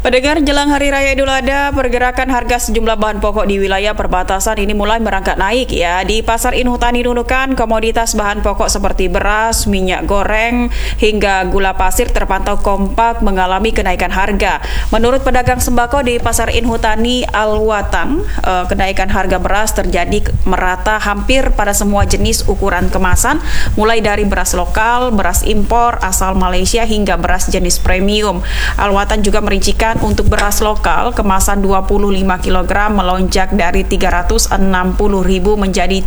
Pendengar, jelang Hari Raya Idul Adha, pergerakan harga sejumlah bahan pokok di wilayah perbatasan ini mulai merangkak naik ya. Di Pasar Inhutani Nunukan, komoditas bahan pokok seperti beras, minyak goreng, hingga gula pasir terpantau kompak mengalami kenaikan harga. Menurut pedagang sembako di Pasar Inhutani Alwatan, kenaikan harga beras terjadi merata hampir pada semua jenis ukuran kemasan, mulai dari beras lokal, beras impor asal Malaysia hingga beras jenis premium. Alwatan juga merincikan untuk beras lokal kemasan 25 kg melonjak dari Rp360.000 menjadi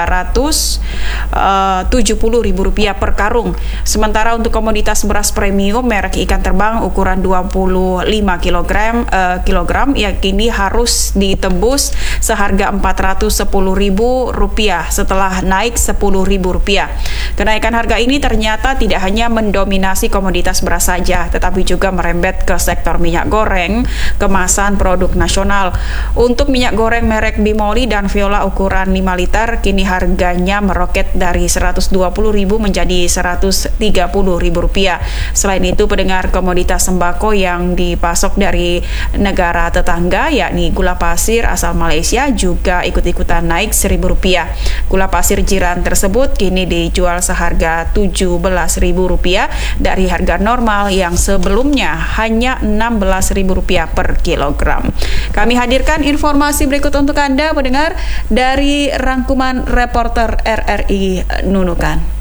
Rp370.000 per karung. Sementara untuk komoditas beras premium merek ikan terbang ukuran 25 kg yakini harus ditebus seharga Rp410.000 setelah naik Rp10.000. Kenaikan harga ini ternyata tidak hanya mendominasi komoditas beras saja, tetapi juga merembet ke sektor minyak goreng kemasan produk nasional. Untuk minyak goreng merek Bimoli dan Viola ukuran 5 liter kini harganya meroket dari Rp120.000 menjadi Rp130.000. Selain itu, pendengar, komoditas sembako yang dipasok dari negara tetangga yakni gula pasir asal Malaysia juga ikut-ikutan naik Rp1.000. Gula pasir jiran tersebut kini dijual seharga Rp17.000 dari harga normal yang sebelumnya hanya Rp16.000 per kilogram. Kami hadirkan informasi berikut untuk Anda, pendengar, dari rangkuman reporter RRI Nunukan.